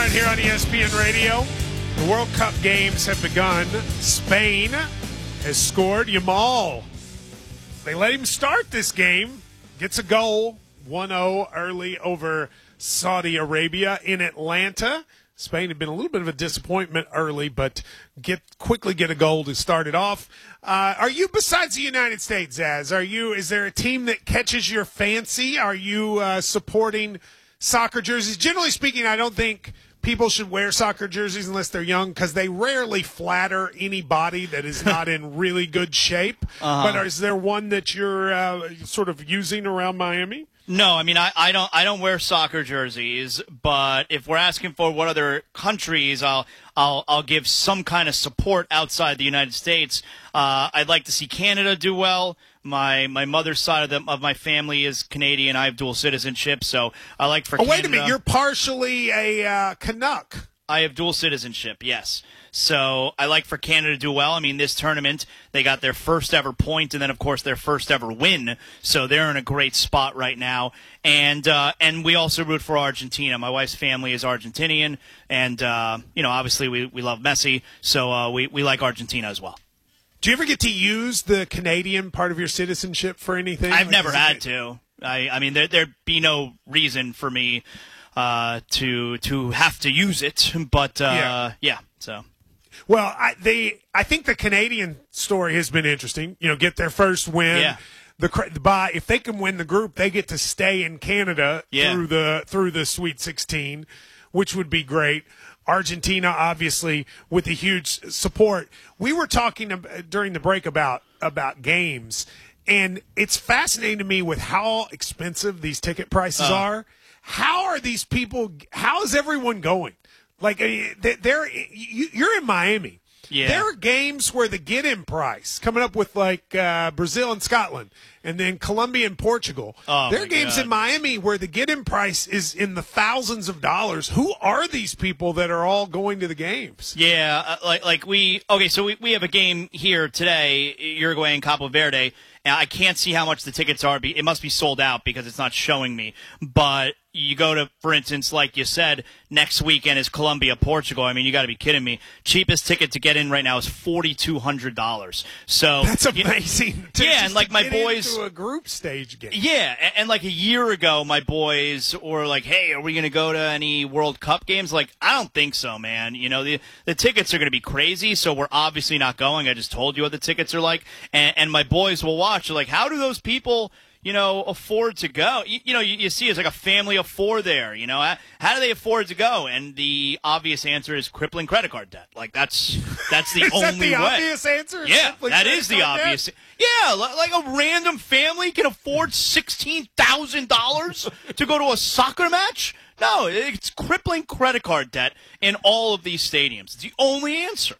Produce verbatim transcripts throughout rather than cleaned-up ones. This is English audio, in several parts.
Barrett here on E S P N Radio. The World Cup games have begun. Spain has scored. Yamal, they let him start this game. Gets a goal, one oh early over Saudi Arabia in Atlanta. Spain had been a little bit of a disappointment early, but get quickly get a goal to start it off. Uh, are you, besides the United States, Zaz, are you, is there a team that catches your fancy? Are you uh, supporting soccer jerseys? Generally speaking, I don't think people should wear soccer jerseys unless they're young because they rarely flatter any body that is not in really good shape. Uh-huh. But is there one that you're uh, sort of using around Miami? No, I mean I, I don't I don't wear soccer jerseys, but if we're asking for what other countries, I'll I'll I'll give some kind of support outside the United States. Uh, I'd like to see Canada do well. My my mother's side of the of my family is Canadian. I have dual citizenship, so I like for. Oh, Canada. Wait a minute! You're partially a uh, Canuck. I have dual citizenship, yes. So I like for Canada to do well. I mean, this tournament, they got their first ever point and then, of course, their first ever win. So they're in a great spot right now. And uh, and we also root for Argentina. My wife's family is Argentinian. And, uh, you know, obviously we, we love Messi. So uh, we, we like Argentina as well. Do you ever get to use the Canadian part of your citizenship for anything? I've like, never had it... to. I, I mean, there, there'd be no reason for me uh, to to have to use it. But, uh, yeah. yeah, so... Well, I, they, I think the Canadian story has been interesting. You know, get their first win. Yeah. The by if they can win the group, they get to stay in Canada yeah. through the through the Sweet sixteen, which would be great. Argentina, obviously, with a huge support. We were talking during the break about about games, and it's fascinating to me with how expensive these ticket prices uh. are. How are these people? How is everyone going? Like, they're, you're in Miami. Yeah. There are games where the get-in price, coming up with, like, uh, Brazil and Scotland, and then Colombia and Portugal. Oh, there are games God. in Miami where the get-in price is in the thousands of dollars. Who are these people that are all going to the games? Yeah, uh, like like we – okay, so we, we have a game here today, Uruguay and Cabo Verde, and I can't see how much the tickets are. It must be sold out because it's not showing me. But – you go to, for instance, like you said, next weekend is Colombia, Portugal. I mean, you got to be kidding me. Cheapest ticket to get in right now is forty-two hundred dollars. So that's amazing. You, yeah, and like to my get boys, into a group stage game. Yeah, and, and like a year ago, my boys were like, "Hey, are we going to go to any World Cup games?" Like, I don't think so, man. You know, the the tickets are going to be crazy, so we're obviously not going. I just told you what the tickets are like, and, and my boys will watch. They're like, "How do those people?" you know, afford to go? You, you know, you, you see it's like a family of four there, you know. How, how do they afford to go? And the obvious answer is crippling credit card debt. Like, that's that's the is only that the way. obvious answer? Yeah, that is the obvious. Debt? Yeah, like a random family can afford sixteen thousand dollars to go to a soccer match? No, it's crippling credit card debt in all of these stadiums. It's the only answer.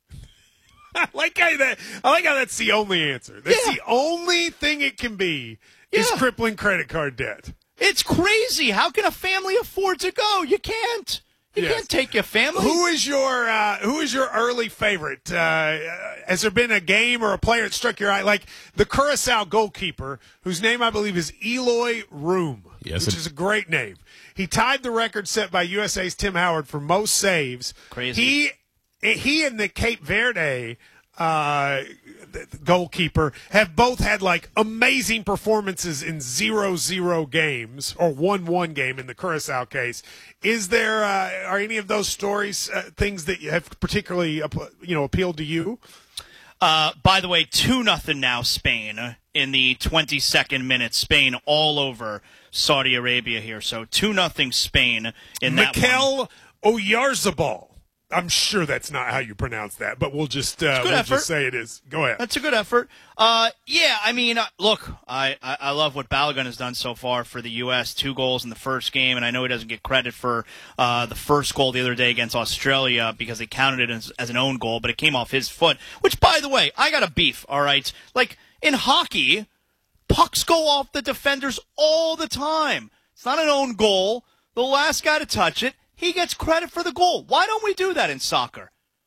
I like how that. I like how that's the only answer. That's yeah. the only thing it can be is yeah. crippling credit card debt. It's crazy. How can a family afford to go? You can't. You yes. can't take your family. Who is your uh, Who is your early favorite? Uh, has there been a game or a player that struck your eye? Like the Curacao goalkeeper, whose name I believe is Eloy Room, yes, which it- is a great name. He tied the record set by U S A's Tim Howard for most saves. Crazy. He he and the Cape Verde uh, goalkeeper have both had like amazing performances in zero zero games or one one game in the Curacao case. Is there uh, are any of those stories uh, things that have particularly you know appealed to you? Uh, by the way, two nothing now Spain in the twenty-second minute. Spain all over Saudi Arabia here. So two nothing Spain in that Mikel one. Oyarzabal. I'm sure that's not how you pronounce that, but we'll just uh, we'll effort. just say it is. Go ahead. That's a good effort. Uh, yeah, I mean, uh, look, I, I, I love what Balogun has done so far for the U S Two goals in the first game, and I know he doesn't get credit for uh, the first goal the other day against Australia because they counted it as, as an own goal, but it came off his foot, which, by the way, I got a beef, all right? Like, in hockey, pucks go off the defenders all the time. It's not an own goal. The last guy to touch it, he gets credit for the goal. Why don't we do that in soccer?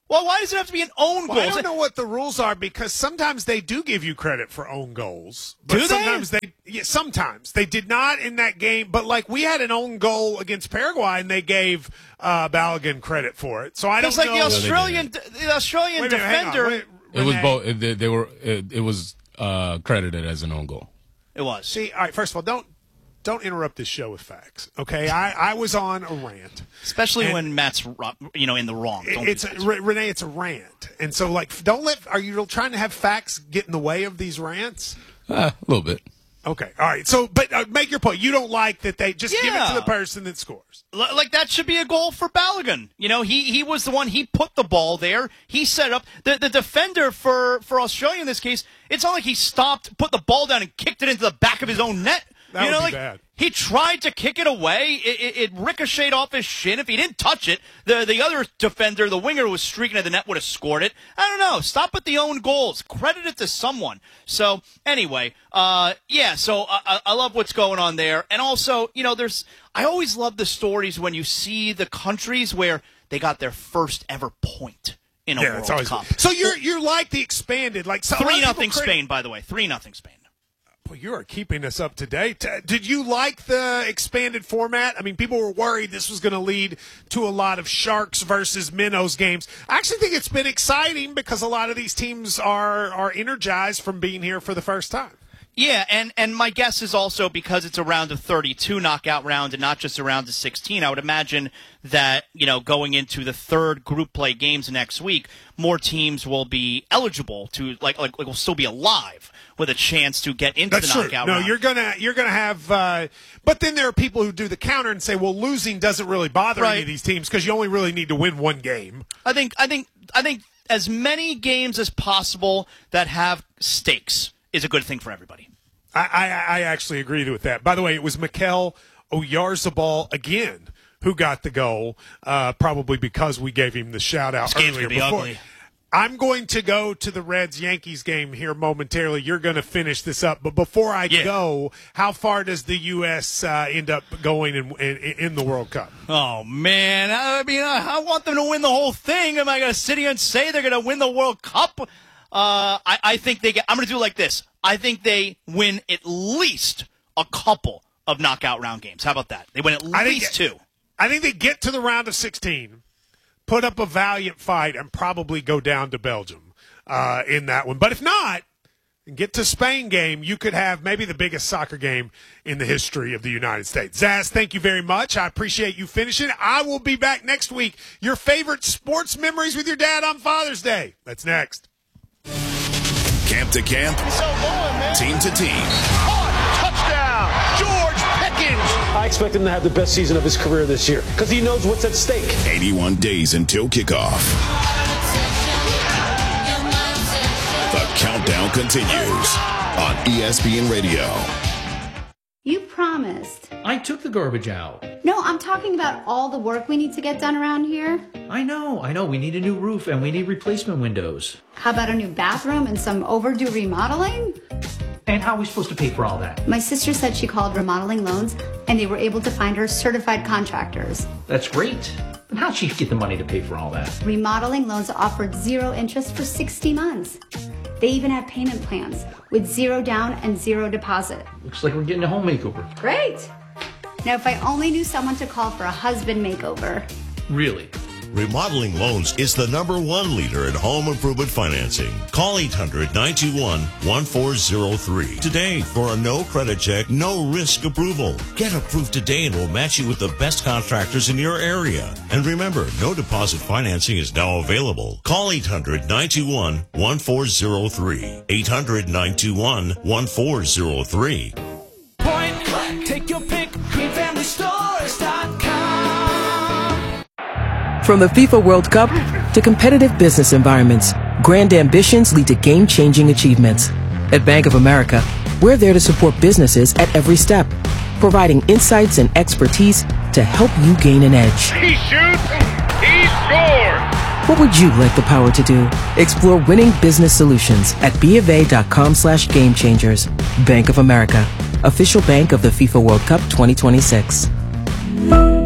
Well, why does it have to be an own goal? Well, I don't know what the rules are because sometimes they do give you credit for own goals. But do they? Sometimes they, yeah, sometimes they did not in that game. But like we had an own goal against Paraguay, and they gave uh, Balogun credit for it. So I don't It's like know. the Australian, the Australian Wait a minute, hang on. defender. Wait, It was Renee. both. They, they were. It, it was uh, credited as an own goal. It was. See, all right. First of all, don't don't interrupt this show with facts. Okay, I, I was on a rant. Especially And when Matt's, you know, in the wrong. Don't It's do a, that. Re- Renee. It's a rant, and so like, don't let. Are you trying to have facts get in the way of these rants? Uh, a little bit. Okay, all right. So, but uh, make your point. You don't like that they just give it Yeah. to the person that scores. L- Like that should be a goal for Balogun. You know, he he was the one. He put the ball there. He set up the the defender for for Australia in this case. It's not like he stopped, put the ball down, and kicked it into the back of his own net. That you know, would be like bad. he tried to kick it away. It, it, it ricocheted off his shin. If he didn't touch it, the the other defender, the winger who was streaking at the net, would have scored it. I don't know. Stop with the own goals. Credit it to someone. So anyway, uh, yeah. So I, I love what's going on there, and also, you know, there's. I always love the stories when you see the countries where they got their first ever point in a Yeah, World it's always Cup. so you're you're like the expanded like so a lot Three of people nothing crit- Spain, by the way. Three nothing Spain. Well, you are keeping us up to date. Uh, Did you like the expanded format? I mean, people were worried this was going to lead to a lot of Sharks versus Minnows games. I actually think it's been exciting because a lot of these teams are are energized from being here for the first time. Yeah, and, and my guess is also because it's a round of thirty-two knockout round and not just a round of sixteen, I would imagine that, you know, going into the third group play games next week, more teams will be eligible to, like, like, like will still be alive with a chance to get into That's the true. knockout No, round. you're gonna you're gonna have, uh, but then there are people who do the counter and say, well, losing doesn't really bother Right. any of these teams because you only really need to win one game. I think, I think, I think as many games as possible that have stakes is a good thing for everybody. I, I, I actually agree with that. By the way, it was Mikel Oyarzabal again who got the goal, uh, probably because we gave him the shout out This game's earlier. gonna be before. ugly. I'm going to go to the Reds-Yankees game here momentarily. You're going to finish this up. But before I Yeah. go, how far does the U S uh, end up going in, in, in the World Cup? Oh, man. I mean, I, I want them to win the whole thing. Am I going to sit here and say they're going to win the World Cup? Uh, I, I think they get – I'm going to do it like this. I think they win at least a couple of knockout round games. How about that? They win at I think- least two. I think they get to the round of sixteen, put up a valiant fight, and probably go down to Belgium uh, in that one. But if not, and get to Spain game, you could have maybe the biggest soccer game in the history of the United States. Zaz, thank you very much. I appreciate you finishing. I will be back next week. Your favorite sports memories with your dad on Father's Day. That's next. Camp to camp, team to team. Touchdown, George Pickens. I expect him to have the best season of his career this year because he knows what's at stake. eighty-one days until kickoff. The countdown continues on E S P N Radio. You promised. I took the garbage out. No, I'm talking about all the work we need to get done around here. I know, I know. We need a new roof and we need replacement windows. How about a new bathroom and some overdue remodeling? And how are we supposed to pay for all that? My sister said she called Remodeling Loans and they were able to find her certified contractors. That's great. But how'd she get the money to pay for all that? Remodeling Loans offered zero interest for sixty months. They even have payment plans with zero down and zero deposit. Looks like we're getting a home makeover. Great. Now, if I only knew someone to call for a husband makeover. Really? Remodeling Loans is the number one leader in home improvement financing. Call eight hundred, nine two one, one four zero three today for a no credit check, no risk approval. Get approved today and we'll match you with the best contractors in your area. And remember, no deposit financing is now available. Call eight hundred, nine two one, one four zero three. eight hundred, nine two one, one four zero three. Point blank. Take your pick. green family stores dot com. From the FIFA World Cup to competitive business environments, grand ambitions lead to game-changing achievements. At Bank of America, we're there to support businesses at every step, providing insights and expertise to help you gain an edge. He shoots. He scores. What would you like the power to do? Explore winning business solutions at BofA.com slash game changers. Bank of America, official bank of the FIFA World Cup twenty twenty-six.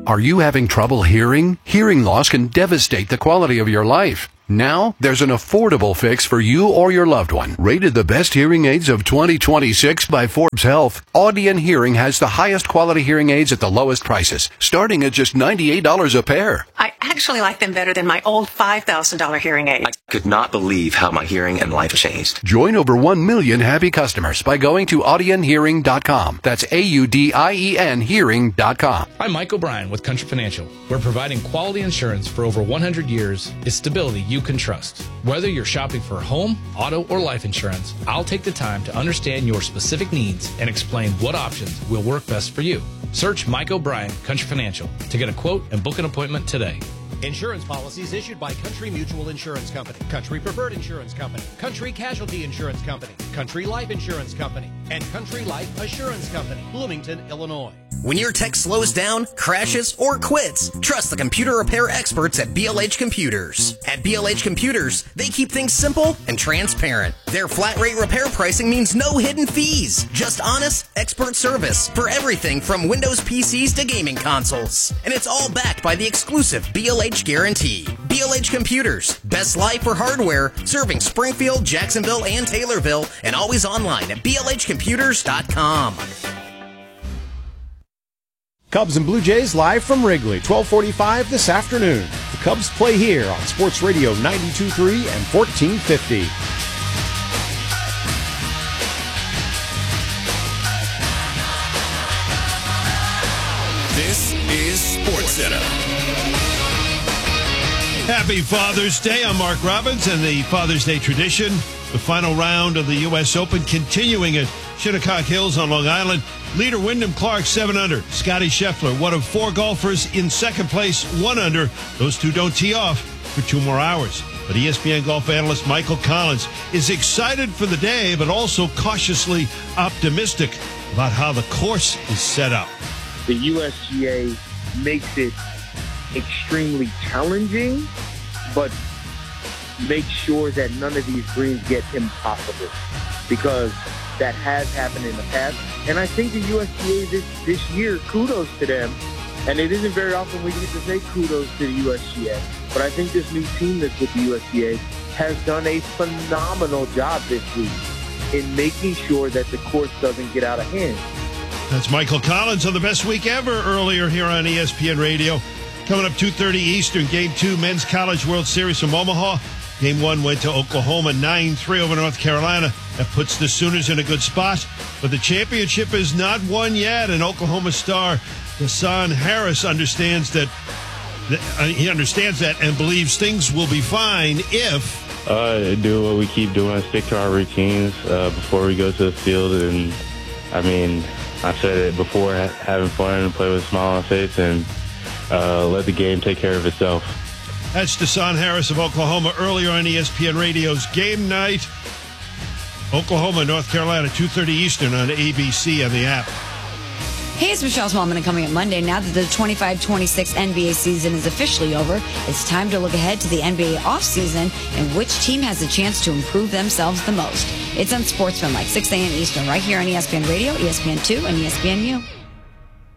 Are you having trouble hearing? Hearing loss can devastate the quality of your life. Now, there's an affordable fix for you or your loved one. Rated the best hearing aids of twenty twenty-six by Forbes Health, Audion Hearing has the highest quality hearing aids at the lowest prices, starting at just ninety-eight dollars a pair. I actually like them better than my old five thousand dollars hearing aid. I could not believe how my hearing and life changed. Join over one million happy customers by going to audion hearing dot com. That's A U D I E N hearing dot com. I'm Mike O'Brien with Country Financial. We're providing quality insurance for over one hundred years. It's stability you can trust. Whether you're shopping for home, auto, or life insurance, I'll take the time to understand your specific needs and explain what options will work best for you. Search Mike O'Brien, Country Financial, to get a quote and book an appointment today. Insurance policies issued by Country Mutual Insurance Company, Country Preferred Insurance Company, Country Casualty Insurance Company, Country Life Insurance Company, and Country Life Assurance Company, Bloomington, Illinois. When your tech slows down, crashes, or quits, trust the computer repair experts at B L H Computers. At B L H Computers, they keep things simple and transparent. Their flat rate repair pricing means no hidden fees, just honest, expert service for everything from Windows P Cs to gaming consoles. And it's all backed by the exclusive B L H guarantee. B L H Computers, best life for hardware, serving Springfield, Jacksonville, and Taylorville, and always online at B L H computers dot com. Cubs and Blue Jays live from Wrigley, twelve forty-five this afternoon. The Cubs play here on Sports Radio ninety-two point three and fourteen fifty. This is SportsCenter. Happy Father's Day. I'm Mark Robbins, and the Father's Day tradition, the final round of the U S Open continuing at Shinnecock Hills on Long Island. Leader Wyndham Clark, seven under. Scotty Scheffler, one of four golfers in second place, one under. Those two don't tee off for two more hours. But E S P N golf analyst Michael Collins is excited for the day, but also cautiously optimistic about how the course is set up. The U S G A makes it extremely challenging, but make sure that none of these greens get impossible, because that has happened in the past. And I think the U S G A this, this year, kudos to them. And it isn't very often we get to say kudos to the U S G A. But I think this new team that's with the U S G A has done a phenomenal job this week in making sure that the course doesn't get out of hand. That's Michael Collins on the best week ever earlier here on E S P N Radio. Coming up two thirty Eastern, Game two, Men's College World Series from Omaha. Game one went to Oklahoma, nine three over North Carolina. That puts the Sooners in a good spot. But the championship is not won yet, and Oklahoma star Dashaun Harris understands that, uh, he understands that and believes things will be fine if... Uh, do what we keep doing, stick to our routines uh, before we go to the field. And, I mean, I said it before, having fun and play with a smile on the face and uh, let the game take care of itself. That's Dashaun Harris of Oklahoma earlier on E S P N Radio's Game Night. Oklahoma, North Carolina, two thirty Eastern on A B C on the app. Hey, it's Michelle Smallman, and coming up Monday, now that the twenty-five twenty-six N B A season is officially over, it's time to look ahead to the N B A offseason and which team has a chance to improve themselves the most. It's on Sportsman, like six a.m. Eastern, right here on E S P N Radio, E S P N two, and E S P N U.